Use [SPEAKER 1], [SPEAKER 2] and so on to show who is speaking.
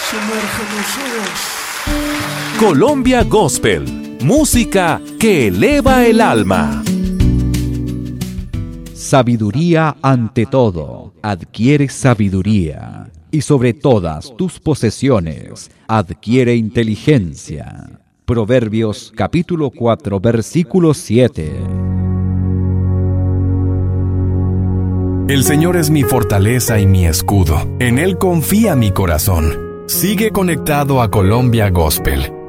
[SPEAKER 1] Sumérgenos.
[SPEAKER 2] Colombia Gospel, música que eleva el alma.
[SPEAKER 3] Sabiduría ante todo. Adquiere sabiduría. Y sobre todas tus posesiones, adquiere inteligencia. Proverbios capítulo 4, versículo 7.
[SPEAKER 4] El Señor es mi fortaleza y mi escudo. En Él confía mi corazón. Sigue conectado a Colombia Gospel